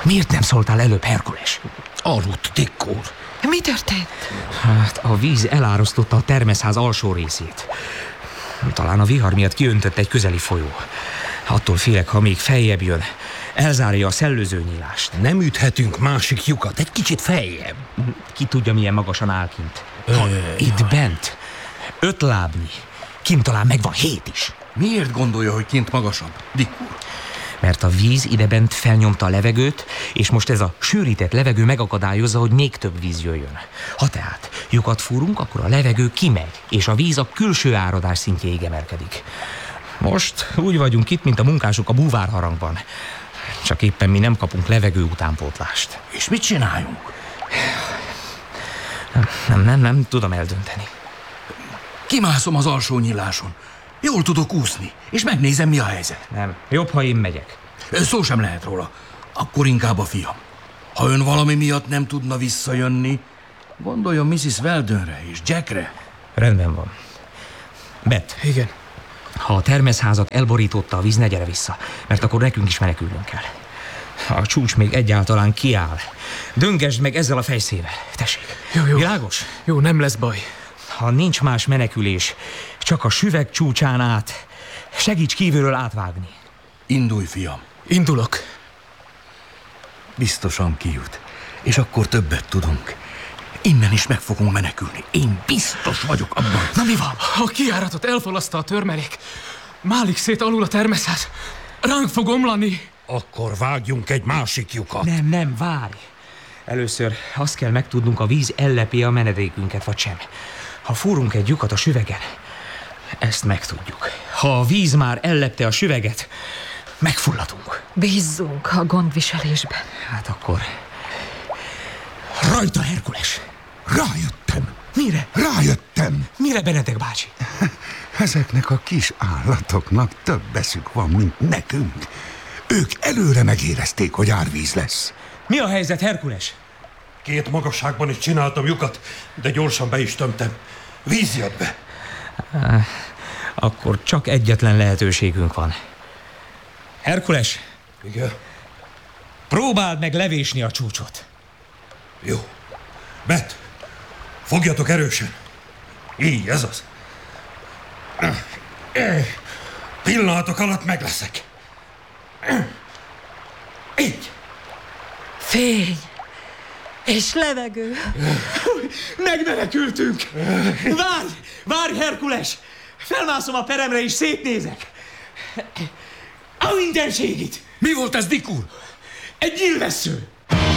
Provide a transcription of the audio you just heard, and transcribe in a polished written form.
Miért nem szóltál előbb, Herkules? Aludt, Dick úr. Mi történt? Hát a víz elárasztotta a termeszház alsó részét. Talán a vihar miatt kiöntött egy közeli folyó. Attól félek, ha még feljebb jön, elzárja a szellőzőnyílást. Nem üthetünk másik lyukat, egy kicsit feljebb. Ki tudja, milyen magasan áll kint. Itt bent 5 lábnyi. Kint talán megvan 7 is. Miért gondolja, hogy kint magasabb, Dick úr? Mert a víz idebent felnyomta a levegőt, és most ez a sűrített levegő megakadályozza, hogy még több víz jöjjön. Ha tehát lyukat fúrunk, akkor a levegő kimegy, és a víz a külső áradás szintjéig emelkedik. Most úgy vagyunk itt, mint a munkások a búvárharangban. Csak éppen mi nem kapunk levegő utánpótlást. És mit csináljunk? Nem tudom eldönteni. Kimászom az alsó nyíláson. Jól tudok úszni, és megnézem, mi a helyzet. Nem, jobb, ha én megyek. Szó sem lehet róla. Akkor inkább a fiam. Ha ön valami miatt nem tudna visszajönni, gondoljon Mrs. Weldonre és Jackre. Rendben van. Bet. Igen. Ha a termeszházat elborította a víz, ne gyere vissza, mert akkor nekünk is menekülnünk kell. A csúcs még egyáltalán kiáll. Döngesd meg ezzel a fejszével. Tessék. Jó. Világos? Jó, nem lesz baj. Ha nincs más menekülés, csak a süveg csúcsán át, segíts kívülről átvágni. Indulj, fiam. Indulok. Biztosan kijut. És akkor többet tudunk. Innen is meg fogunk menekülni. Én biztos vagyok abban. Na mi van? A kijáratot elfalaszta a törmelék. Málik szét alul a termeszház. Ránk fog omlani. Akkor vágjunk egy másik lyukat. Nem, várj. Először azt kell megtudnunk, a víz ellepi a menedékünket, vagy sem. Ha fúrunk egy lyukat a süvegen, ezt megtudjuk. Ha a víz már ellepte a süveget, megfulladunk. Bízzunk a gondviselésben. Hát akkor... Rajta, Herkules! Rájöttem! Mire? Rájöttem! Mire, Benedek bácsi? Ezeknek a kis állatoknak több eszük van, mint nekünk. Ők előre megérezték, hogy árvíz lesz. Mi a helyzet, Herkules? 2 magasságban is csináltam lyukat, de gyorsan be is tömtem. Víz jött be. Akkor csak egyetlen lehetőségünk van. Herkules, Igen? próbáld meg levésni a csúcsot. Jó. Bet, fogjatok erősen. Így, ez az. Pillanatok alatt meg leszek. Így. Fény és levegő. Megmenekültünk! Várj, Herkules! Felmászom a peremre és szétnézek. A mindenségit! Mi volt ez, Dick úr? Egy nyílvessző!